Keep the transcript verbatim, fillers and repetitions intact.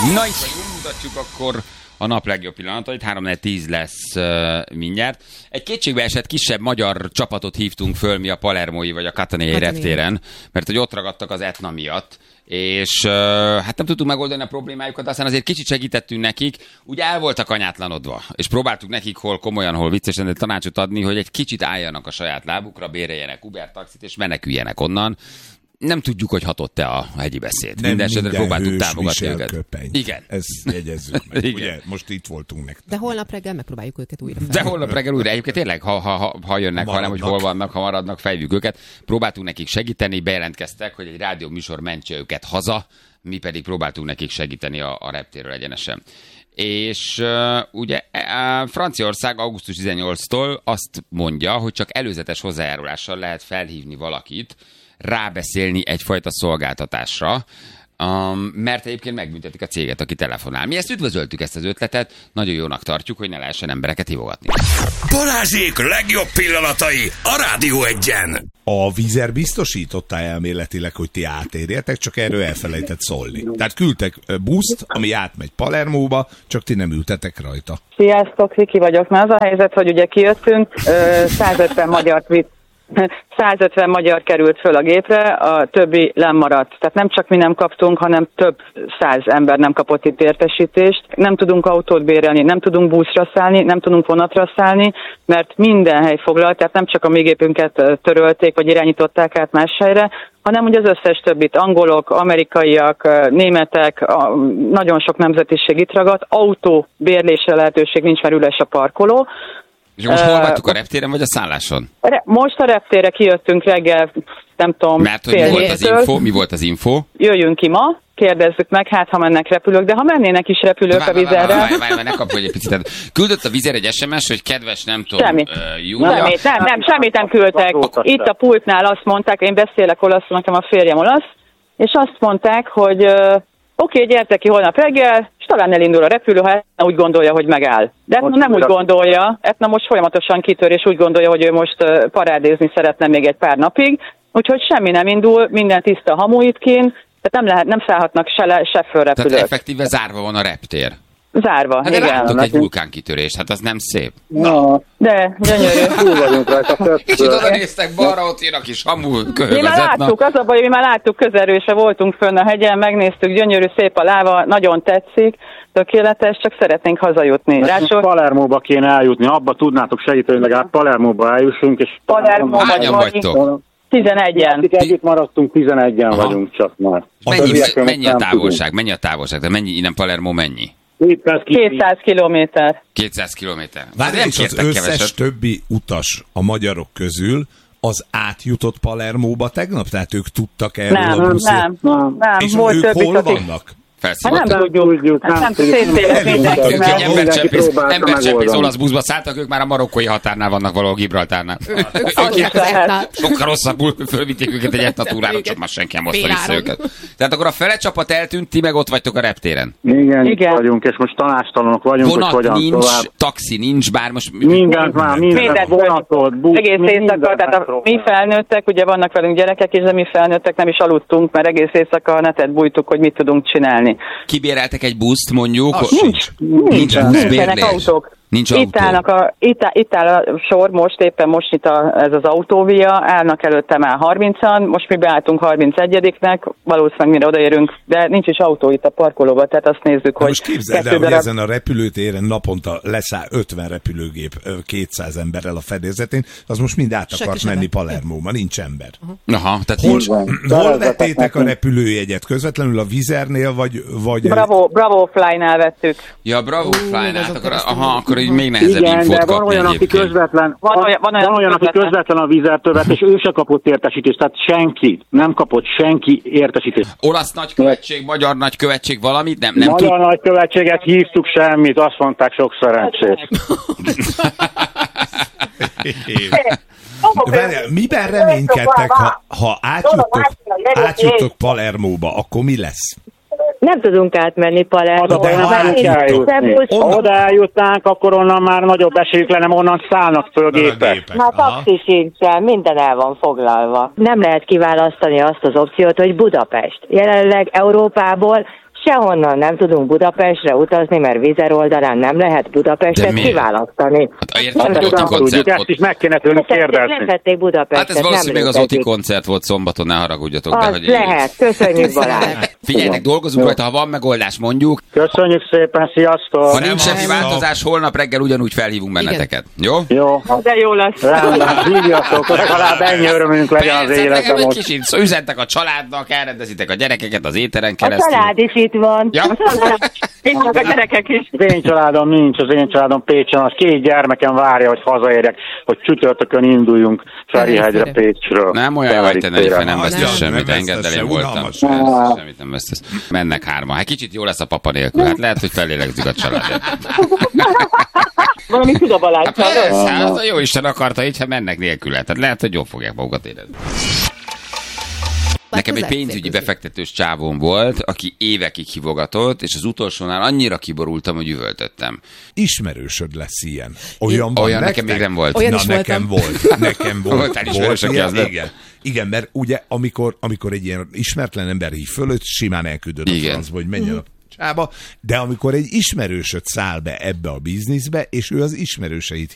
Na itt vagyunk, mutatjuk akkor a nap legjobb pillanatait. három négy tíz lesz uh, mindjárt. Egy kétségbe esett kisebb magyar csapatot hívtunk föl mi a palermói vagy a katanai reptéren, mert hogy ott ragadtak az Etna miatt, és uh, hát nem tudtuk megoldani a problémájukat, aztán azért kicsit segítettünk nekik, úgy el voltak anyátlanodva, és próbáltuk nekik hol komolyan, hol viccesen tanácsot adni, hogy egy kicsit álljanak a saját lábukra, béreljenek Uber taxit, és meneküljenek onnan. Nem tudjuk, hogy hatott-e a hegyi beszéd. Mindenesetre próbáltuk támogatni őket. Köpeny. Igen. Ezt jegyezzük meg. Ugye, most itt voltunk nektek. De holnap reggel megpróbáljuk őket újra fel. De holnap reggel újra. Egyébként tényleg, ha, ha, ha, ha jönnek, ha nem, hogy hol vannak, ha maradnak, fejvük őket. Próbáltunk nekik segíteni, bejelentkeztek, hogy egy rádió műsor mentse őket haza, mi pedig próbáltunk nekik segíteni a, a reptérről egyenesen. És uh, ugye uh, Franciaország augusztus tizennyolcadikától azt mondja, hogy csak előzetes hozzájárulással lehet felhívni valakit, rábeszélni egyfajta szolgáltatásra, um, mert egyébként megbüntetik a céget, aki telefonál. Mi ezt üdvözöltük, ezt az ötletet, nagyon jónak tartjuk, hogy ne lehessen embereket hívogatni. Balázsék legjobb pillanatai a Rádió Egyen. A Vizer biztosította elméletileg, hogy ti átérjetek, csak erről elfelejtett szólni. Tehát küldtek buszt, ami átmegy Palermóba, csak ti nem ültetek rajta. Sziasztok, Viki vagyok. Már az a helyzet, hogy ugye kijöttünk, százötven magyart vitt. százötven magyar került föl a gépre, a többi lemaradt. Tehát nem csak mi nem kaptunk, hanem több száz ember nem kapott itt értesítést. Nem tudunk autót bérelni, nem tudunk buszra szállni, nem tudunk vonatra szállni, mert minden hely foglalt, tehát nem csak a mi gépünket törölték, vagy irányították át más helyre, hanem ugye az összes többit, angolok, amerikaiak, németek, nagyon sok nemzetiség itt ragadt, autó bérlésre lehetőség nincs, mert üres a parkoló. És most hol vagytok, a reptéren vagy a szálláson? Most a reptérre kijöttünk reggel, nem tudom, mert hogy mi volt az info? Mi volt az info? Jöjjünk ki ma, kérdezzük meg, hát ha mennek repülők, de ha mennének is repülők várj, a Vizerre... Várj, várj, várj, ne kapj egy picit. Küldött a Vizer egy es em es, hogy kedves, nem tudom, Semmi. Uh, Júlia... Semmit, nem, nem, semmit nem küldtek. Itt a pultnál azt mondták, én beszélek olaszul, nekem a férjem olasz, és azt mondták, hogy uh, oké, okay, gyertek ki holnap reggel, és talán elindul a repülő, ha Etna úgy gondolja, hogy megáll. De Etna nem úgy gondolja, Etna most folyamatosan kitör, és úgy gondolja, hogy ő most uh, parádézni szeretne még egy pár napig, úgyhogy semmi nem indul, minden tiszta hamu itt kint, tehát nem, lehet, nem szállhatnak se le, se föl repülők. Tehát effektíve zárva van a reptér. Zárva, hát igen. Láttok egy vulkánkitörést, hát az nem szép. No. De, gyönyörű. Túl vagyunk rajta. Kicsit oda néztek balra, ott jön a kis hamu köhög. Mi már láttuk, az a baj, mi már láttuk közelről, se voltunk fönn a hegyen, megnéztük, gyönyörű, szép a láva, nagyon tetszik, tökéletes, csak szeretnénk hazajutni. Rásul... Palermóba kéne eljutni, abba tudnátok segíteni, legalább Palermóba eljussunk, és... Palermóba hányan vagytok? tizenegyen. Akik együtt maradtunk, tizenegyen Aha. vagyunk csak már. Mennyi, mennyi a távolság? Mennyi a távolság? De mennyi, innen Palermo mennyi? kétszáz kilométer. kétszáz kilométer. Várj, és az összes keveset. Többi utas a magyarok közül az átjutott Palermóba tegnap? Tehát ők tudtak erről nem, a buszért? Nem, nem, nem. És Volt ők hol akik... vannak? Hát nem tudjuk, nem tudjuk. Ők egy embercsempész olasz buszba szálltak, ők már a marokkói határnál vannak valahol Gibraltárnál. Sokkal rosszabbul fölvitték őket egy Etna túrára, csak már senki nem hozta vissza őket. Tehát akkor a fele csapat eltűnt, ti meg ott vagytok a reptéren. Igen, itt vagyunk, és most tanástalanok vagyunk, vonat hogy hogyan nincs, tovább. Taxi nincs, bár most... Mindent már, mindent, vonatot, busz, egész éjszaka, tehát a, mi felnőttek, ugye vannak velünk gyerekek is, de mi felnőttek nem is aludtunk, mert egész éjszaka a netet bújtuk, hogy mit tudunk csinálni. Kibéreltek egy buszt, mondjuk? Ah, nincs, nincs, nincs nincsenek autók. Nincs itt, autó. Állnak a, itt, áll, itt áll a sor, most éppen most itt a, ez az autóvia, állnak előtte már harmincan, most mi beálltunk harmincegyediknek, valószínűleg mire odaérünk, de nincs is autó itt a parkolóban, tehát azt nézzük, de hogy... Most képzeld el, hogy ezen a repülőtéren naponta leszáll ötven repülőgép kétszáz emberrel a fedélzetén, az most mind át akart menni Palermóba, nincs ember. Uh-huh. Aha, tehát hol, nincs. Hol vettétek a repülőjegyet? Közvetlenül a Vizernél, vagy... vagy Bravo, Bravo Fly-nál vettük. Ja, Bravo Fly-nál, akkor, aha, akkor így még nehezebb igen, infót de van kapni olyan, aki közvetlen, van, olyan, van, olyan, van olyan, aki közvetlen a Vizertől vett, és ő se kapott értesítést, tehát senki, nem kapott senki értesítést. Olasz nagykövetség, magyar nagykövetség, valamit? Nem, nem magyar tud... nagykövetséget hívtuk, semmit, azt mondták, sok szerencsét. Várjál, miben reménykedtek, ha, ha átjuttok, átjuttok Palermóba, akkor mi lesz? Nem tudunk átmenni Palermóba. Ha oda eljutnánk, akkor onnan már nagyobb esélyük lenne, onnan szállnak föl gépek. Már taxi sincsen, minden el van foglalva. Nem lehet kiválasztani azt az opciót, hogy Budapest. Jelenleg Európából sehonnan nem tudunk Budapestre utazni, mert Vizer oldalán nem lehet Budapestet kiválasztani. Hát, értem, hogy Oti koncert ezt is meg kéne tőlünk kérdezni. Letették Budapestet. Hát ez valószínűleg az Oti koncert volt szombaton, ne haragudjatok. Az de, hogy lehet, köszönjük Balázs. Figyeljetek, dolgozunk rajta, ha van megoldás, mondjuk. Köszönjük szépen, sziasztok! Ha nincs semmi változás, holnap reggel ugyanúgy felhívunk benneteket. Jó? Jó. De jó lesz. Rendben, hívjatok, legalább ennyi örömünk legyen az életem egy ott. kicsit szó, üzentek a családnak, elrendezitek a gyerekeket az éteren A keresztül. család is itt van. Ja? Itt a gyerekek is. Az én családom nincs, az én családom Pécsen, az két gyermekem várja, hogy hazaérjek, hogy csütörtökön induljunk Ferihegyre Pécsről. Nem olyan vagy te, Nerife, nem Ah, vesztesz nem, semmit, nem engedd el, vesztesz én se, voltam. unalmas. Persze, semmit nem vesztesz. Mennek hárman. Hát kicsit jó lesz a papa nélkül. Hát lehet, hogy fellélegzik a családért. Valami tud a Balázs. Hát persze, hát a jó Isten akarta így, ha mennek nélküle. Tehát lehet, hogy jól fogják magukat érezni. Nekem egy pénzügyi befektetős csávóm volt, aki évekig hívogatott, és az utolsónál annyira kiborultam, hogy üvöltöttem. Ismerősöd lesz ilyen. Olyan van Olyan nektek? nekem még nem volt. Olyan Na, is nekem voltam. volt. Nekem volt. Voltál ismerős, aki ilyen, az lett? igen. Igen, mert ugye amikor, amikor egy ilyen ismeretlen ember hív fölött, simán elküldöd a Igen. francba, hogy menjen a csába, de amikor egy ismerősöd száll be ebbe a bizniszbe, és ő az ismerőseit